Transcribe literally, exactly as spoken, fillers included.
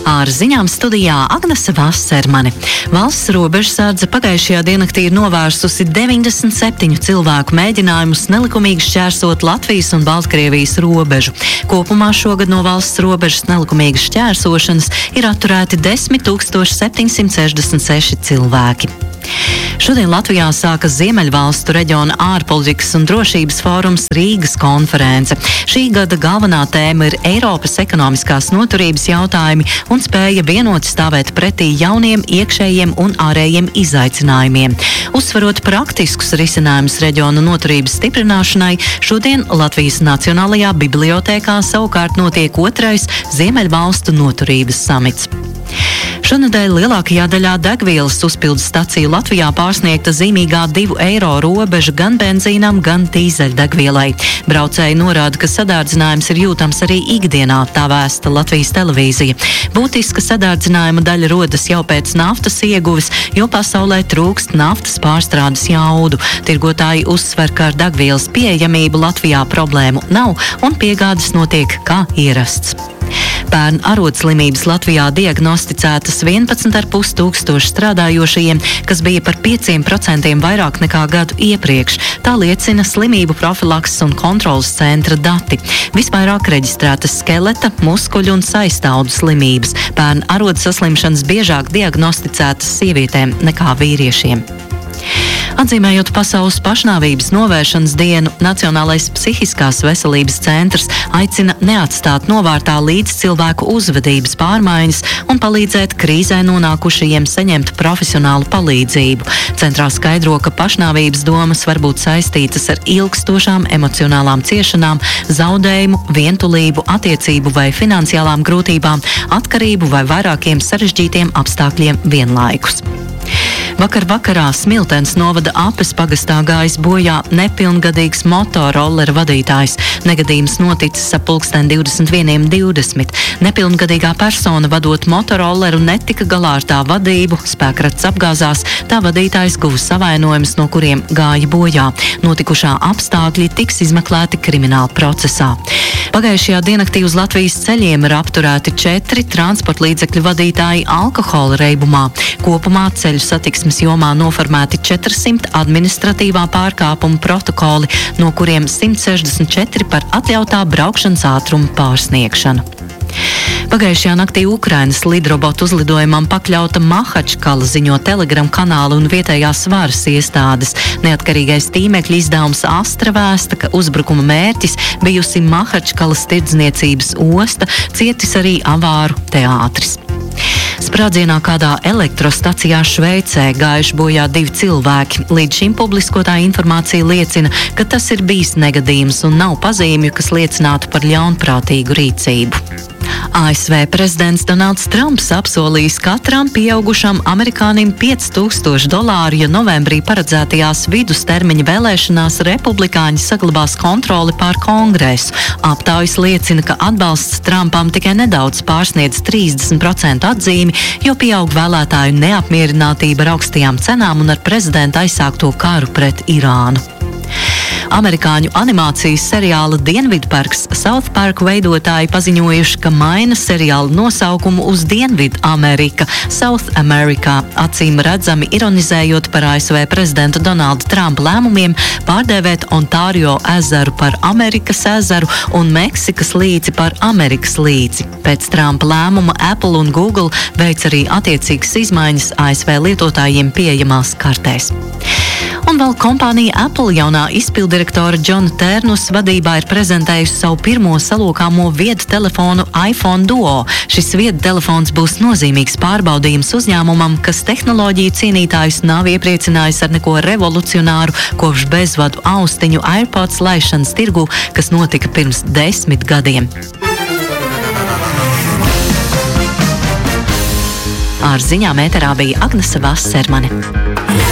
Ar ziņām studijā Agnese Vassermane. Valsts robežsardze pagājušajā diennaktī ir novērsusi deviņdesmit septiņu cilvēku mēģinājumus nelikumīgi šķērsot Latvijas un Baltkrievijas robežu. Kopumā šogad no valsts robežas nelikumīgas šķērsošanas ir atturēti desmit tūkstoši septiņsimt sešdesmit seši cilvēki. Šodien Latvijā sākas Ziemeļvalstu reģiona ārpolitikas un drošības fórums Rīgas konference. Šī gada galvenā tēma ir Eiropas ekonomiskās noturības jautājumi un spēja vienoti stāvēt pretī jauniem iekšējiem un ārējiem izaicinājumiem. Uzsverot praktiskus risinājumus reģiona noturības stiprināšanai, šodien Latvijas Nacionālajā bibliotēkā savukārt notiek otrais Ziemeļvalstu noturības samits. Šonedēļ lielākajā daļā degvielas uzpildes staciju Latvijā pārsniegta zīmīgā divu eiro robeža gan benzīnam, gan dīzeļdegvielai. Braucēji norāda, ka sadārdzinājums ir jūtams arī ikdienā, tā vēsta Latvijas televīzija. Būtiska sadārdzinājuma daļa rodas jau pēc naftas ieguves, jo pasaulē trūkst naftas pārstrādes jaudu. Tirgotāji uzsver, ka ar degvielas pieejamību Latvijā problēmu nav un piegādes notiek kā ierasts. Pērn arodslimības Latvijā diagnosticētas vienpadsmit ar pus tūkstoši strādājošajiem, kas bija par pieciem procentiem vairāk nekā gadu iepriekš. Tā liecina slimību profilakses un kontrolas centra dati. Visvairāk reģistrētas skeleta, muskuļu un saistāvdu slimības. Pērn arodu saslimšanas biežāk diagnosticētas sievietēm nekā vīriešiem. Atzīmējot Pasaules pašnāvības novēršanas dienu, Nacionālais psihiskās veselības centrs aicina neatstāt novārtā līdz cilvēku uzvedības pārmaiņas un palīdzēt krīzē nonākušajiem saņemt profesionālu palīdzību. Centrā skaidro, ka pašnāvības domas var būt saistītas ar ilgstošām emocionālām ciešanām, zaudējumu, vientulību, attiecību vai finansiālām grūtībām, atkarību vai vairākiem sarežģītiem apstākļiem vienlaikus. Vakar vakarā Smiltenes novada Apes pagastā gājis bojā nepilngadīgs motorolleru vadītājs. Negadījums noticis ap pulksten divdesmit viens divdesmit. Nepilngadīgā persona vadot motorolleru netika galā ar tā vadību, spēkrats apgāzās, tā vadītājs guva savainojumus, no kuriem gāja bojā. Notikušā apstākļi tiks izmeklēti krimināla procesā. Pagājušajā diennaktī uz Latvijas ceļiem ir apturēti četri transporta līdzekļu vadītāji alkohola reibumā. Kopumā ceļu satiksmes jomā noformēti četrsimt administratīvā pārkāpuma protokoli, no kuriem simt sešdesmit četri par atļautā braukšanas ātruma pārsniegšanu. Pagājušajā naktī Ukrainas lidrobotu uzlidojumam pakļauta Mahačkala, ziņo Telegram kanāla un vietējās varas iestādes. Neatkarīgais tīmekļa izdevums Astra vēsta, ka uzbrukuma mērķis bijusi Mahačkalas tirdzniecības osta, cietis arī avāru teātris. Sprādzienā kādā elektrostacijā Šveicē gājuši bojā divi cilvēki. Līdz šim publiskotā informācija liecina, ka tas ir bijis negadījums un nav pazīmju, kas liecinātu par ļaunprātīgu rīcību. A S V prezidents Donalds Trumps apsolījis katram pieaugušam amerikānim pieci tūkstoši dolāru, ja novembrī paredzētajās vidustermiņa vēlēšanās republikāņi saglabās kontroli pār Kongresu. Aptaujas liecina, ka atbalsts Trumpam tikai nedaudz pārsniedz trīsdesmit procentu atzīmi, jo pieaug vēlētāju neapmierinātība ar augstajām cenām un ar prezidenta aizsākto karu pret Irānu. Amerikāņu animācijas seriāla Dienvidparks South Park veidotāji paziņojuši, ka maina seriāla nosaukumu uz Dienvidu Amerika, South America, acīm redzami ironizējot par A S V prezidenta Donalda Trumpa lēmumiem pārdēvēt Ontārio ezeru par Amerikas ezeru un Meksikas līci par Amerikas līci. Pēc Trumpa lēmuma Apple un Google veic arī attiecīgas izmaiņas A S V lietotājiem pieejamās kartēs. Un vēl kompānija Apple jaunā izpildirektora Džona Tērnus vadībā ir prezentējusi savu pirmo salokāmo viedu telefonu iPhone Duo. Šis viedu telefons būs nozīmīgs pārbaudījums uzņēmumam, kas tehnoloģiju cienītājus nav iepriecinājis ar neko revolucionāru kopš bezvadu austiņu AirPods laišanas tirgu, kas notika pirms desmit gadiem. Ar ziņām ēterā bija Agnese Vassermane.